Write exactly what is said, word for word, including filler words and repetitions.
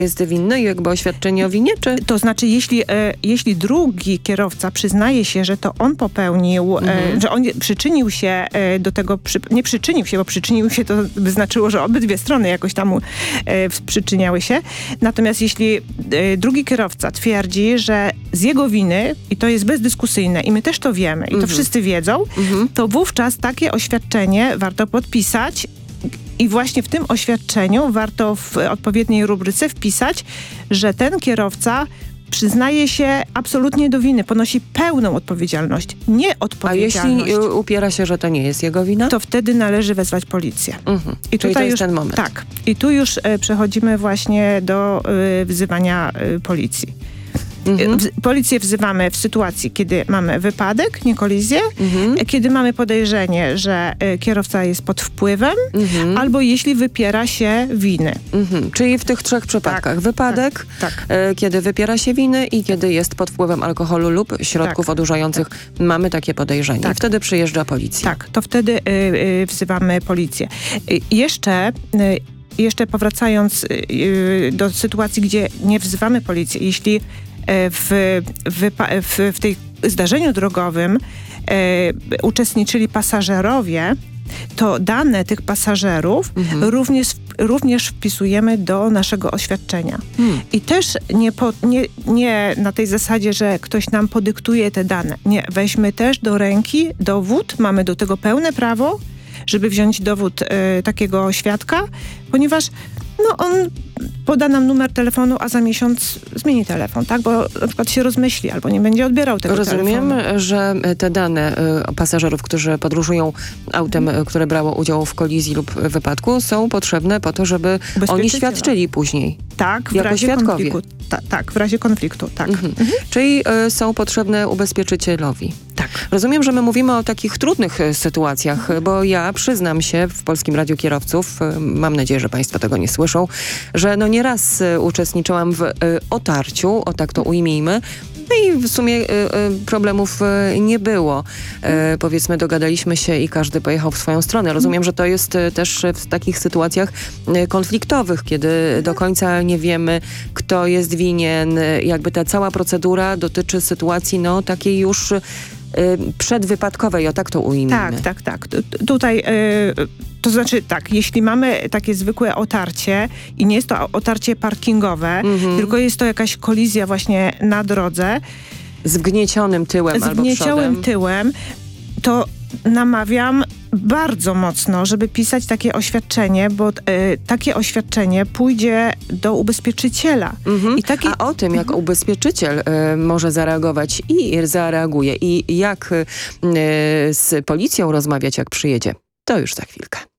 jest winny, jakby oświadczenie o winie, czy? To znaczy, jeśli, e, jeśli drugi kierowca przyznaje się, że to on popełnił, mhm. e, że on przyczynił się e, do tego, przy, nie przyczynił się, bo przyczynił się, to by znaczyło, że obydwie strony jakoś tam e, przyczyniały się. Natomiast jeśli e, drugi kierowca twierdzi, że z jego winy, i to jest bezdyskusyjne, i my też to wiemy, i to mhm. wszyscy wiedzą, mhm. to wówczas takie oświadczenie warto podpisać. I właśnie w tym oświadczeniu warto w odpowiedniej rubryce wpisać, że ten kierowca przyznaje się absolutnie do winy, ponosi pełną odpowiedzialność, nie odpowiedzialność. A jeśli upiera się, że to nie jest jego wina? To wtedy należy wezwać policję. Mhm. I Czyli tutaj to jest już, ten moment. Tak. I tu już e, przechodzimy właśnie do e, wzywania e, policji. Mhm. Policję wzywamy w sytuacji, kiedy mamy wypadek, nie kolizję, mhm. kiedy mamy podejrzenie, że kierowca jest pod wpływem, mhm. albo jeśli wypiera się winy. Mhm. Czyli w tych trzech przypadkach. Tak, wypadek, tak, tak. kiedy wypiera się winy i kiedy jest pod wpływem alkoholu lub środków tak, odurzających, tak. mamy takie podejrzenie. Tak. I wtedy przyjeżdża policja. Tak, to wtedy y, y, wzywamy policję. Y, jeszcze... Y, Jeszcze powracając y, do sytuacji, gdzie nie wzywamy policji, jeśli w, w, w, w tej zdarzeniu drogowym e, uczestniczyli pasażerowie, to dane tych pasażerów mhm. również, również wpisujemy do naszego oświadczenia. Hmm. I też nie, po, nie, nie na tej zasadzie, że ktoś nam podyktuje te dane. Nie, weźmy też do ręki dowód, mamy do tego pełne prawo, żeby wziąć dowód e, takiego świadka, ponieważ no on poda nam numer telefonu, a za miesiąc zmieni telefon, tak? Bo na przykład się rozmyśli albo nie będzie odbierał tego Rozumiem, telefonu. Rozumiem, że te dane y, pasażerów, którzy podróżują autem, y, które brało udział w kolizji lub wypadku, są potrzebne po to, żeby oni świadczyli później. Tak, w jako razie świadkowie. konfliktu. Ta, tak, w razie konfliktu, tak. Mhm. Mhm. Czyli y, są potrzebne ubezpieczycielowi. Tak. Rozumiem, że my mówimy o takich trudnych sytuacjach, bo ja przyznam się w Polskim Radiu Kierowców, mam nadzieję, że państwo tego nie słyszą, że no nieraz uczestniczyłam w otarciu, o tak to ujmijmy, no i w sumie y, y, problemów y, nie było. Y, powiedzmy, dogadaliśmy się i każdy pojechał w swoją stronę. Rozumiem, że to jest y, też w takich sytuacjach y, konfliktowych, kiedy do końca nie wiemy, kto jest winien. Y, jakby ta cała procedura dotyczy sytuacji no takiej już y, przedwypadkowej, o tak to ujmijmy. Tak, tak, tak. T- tutaj y, to znaczy tak, jeśli mamy takie zwykłe otarcie i nie jest to otarcie parkingowe, mm-hmm. tylko jest to jakaś kolizja właśnie na drodze. Z wgniecionym tyłem z albo wgniecionym przodem. tyłem, to namawiam bardzo mocno, żeby pisać takie oświadczenie, bo y, takie oświadczenie pójdzie do ubezpieczyciela. Mm-hmm. I taki... A o tym, jak ubezpieczyciel y, może zareagować i zareaguje i jak y, z policją rozmawiać, jak przyjedzie, to już za chwilkę.